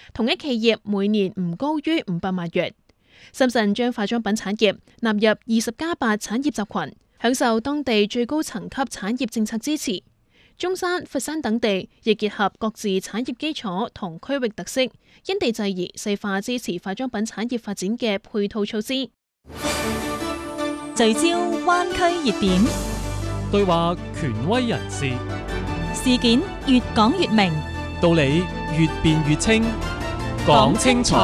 同一企業每年唔高於500萬元。深圳將化妝品產業納入20+8產業集群，享受當地最高層級產業政策支持。中山、佛山等地亦結合各自產業基礎同區域特色，因地制宜細化支持化妝品產業發展嘅配套措施。 聚焦灣區熱點， 對話權威人士， 事件越講越明， 道理越辯越清，講清楚。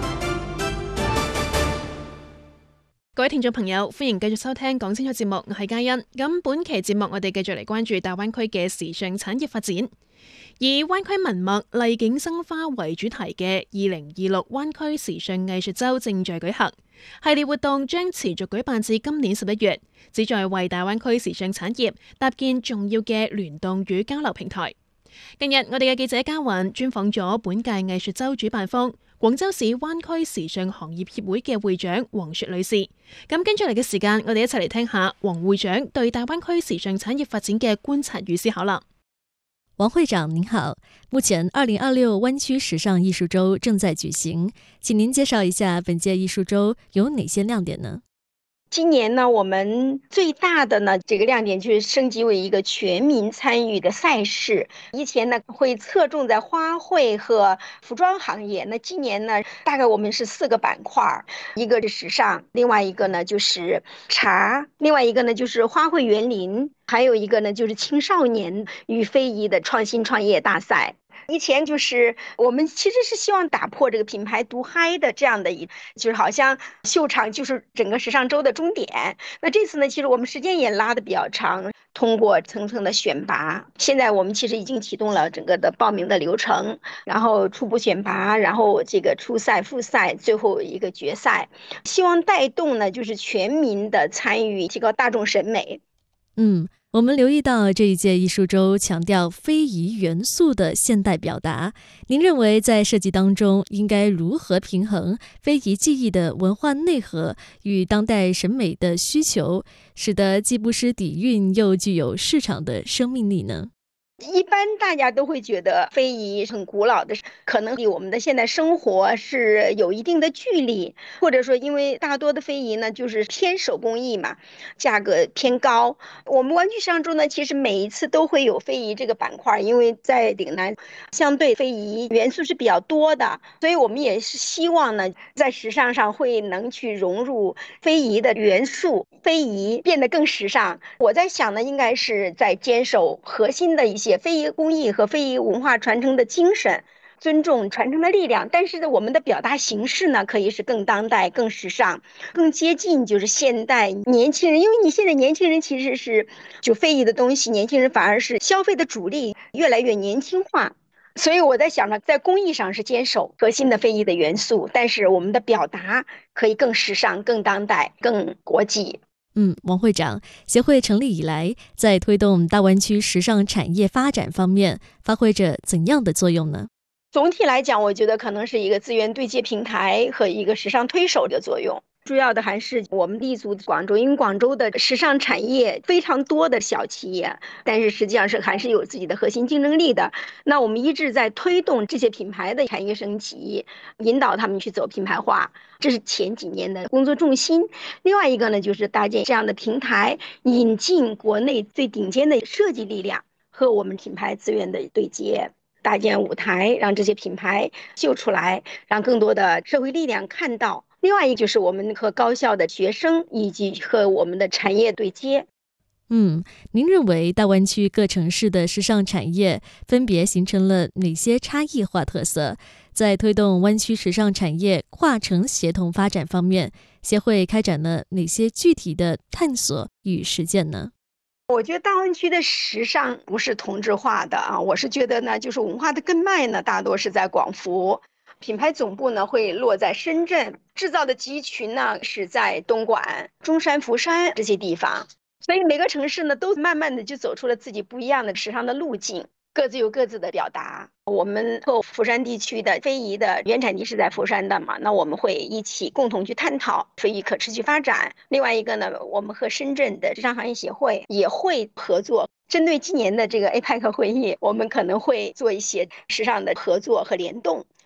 各位聽眾朋友，歡迎繼續收聽講清楚節目，我係嘉欣。咁本期節目我哋繼續嚟關注大灣區嘅時尚產業發展，以灣區文脈麗景生花為主題嘅2026灣區時尚藝術週正在舉行，系列活動將持續舉辦至今年11月，旨在為大灣區時尚產業搭建重要嘅聯動與交流平台。近日我哋嘅記者嘉雲專訪咗本屆藝術週主辦方廣州市灣區時尚行業協會嘅會長黃雪女士。咁跟住嚟嘅時間，我哋一齊嚟聽下黃會長對大灣區時尚產業發展嘅觀察與思考啦。 王會長您好，目前2026灣區時尚藝術週正在舉行，請您介紹一下本屆藝術週有哪些亮點呢？ 今年呢，我們最大的呢這個亮點就是升級為一個全民參與的賽事。以前呢會側重在花卉和服裝行業，那今年呢大概我們是4個板塊，一個是時尚，另外一個呢就是茶，另外一個呢就是花卉園林，還有一個呢就是青少年與非遺的創新創業大賽。以前就是我們其實是希望打破這個品牌獨嗨的這樣的就是好像秀場就是整個時尚週的終點。那這次呢，其實我們時間也拉得比較長，通過層層的選拔，現在我們其實已經啟動了整個的報名的流程，然後初步選拔，然後這個初賽、複賽，最後一個決賽，希望帶動呢就是全民的參與，提高大眾審美。 我們留意到這一屆藝術週強調非遺元素的現代表達，您認為在設計當中應該如何平衡非遺技藝的文化內核與當代審美的需求，使得既不失底蘊又具有市場的生命力呢？ 一般大家都會覺得非遺很古老的，可能離我們的現代生活是有一定的距離，或者說因為大多的非遺呢就是偏手工藝嘛，價格偏高。我們灣區時尚週呢其實每一次都會有非遺這個板塊，因為在嶺南相對非遺元素是比較多的，所以我們也是希望呢在時尚上會能去融入非遺的元素，非遺變得更時尚。我在想呢應該是在堅守核心的一些非遺工藝和非遺文化傳承的精神，尊重傳承的力量，但是呢我們的表達形式呢可以是更當代、更時尚、更接近就是現代年輕人，因為你現在年輕人其實是就非遺的東西，年輕人反而是消費的主力，越來越年輕化。所以我在想呢，在工藝上是堅守核心的非遺的元素，但是我們的表達可以更時尚、更當代、更國際。 王會長，協會成立以來，在推動大灣區時尚產業發展方面，發揮着怎樣的作用呢？ 總體來講，我覺得可能是一個資源對接平台和一個時尚推手的作用。主要的還是我們立足廣州，因為廣州的時尚產業非常多的小企業，但是實際上是還是有自己的核心競爭力的。那我們一直在推動這些品牌的產業升級，引導他們去走品牌化，這是前幾年的工作重心。另外一個呢，就是搭建這樣的平台，引進國內最頂尖的設計力量和我們品牌資源的對接，搭建舞台，讓這些品牌秀出來，讓更多的社會力量看到。另外一個就是我們和高校的學生以及和我們的產業對接。 您認為大灣區各城市的時尚產業分別形成了哪些差異化特色？在推動灣區時尚產業跨城協同發展方面，協會開展了哪些具體的探索與實踐呢？ 我覺得大灣區的時尚不是同質化的啊，我是覺得呢，就是文化的根脈呢，大多是在廣福。品牌總部呢會落在深圳，製造的集群呢是在東莞、中山、佛山這些地方，所以每個城市呢都慢慢的就走出了自己不一樣的時尚的路徑，各自有各自的表達。我們和佛山地區的非遺的原產地是在佛山的嘛，那我們會一起共同去探討非遺可持續發展。另外一個呢，我們和深圳的時尚行業協會也會合作，針對今年的這個 APEC 會議，我們可能會做一些時尚的合作和聯動。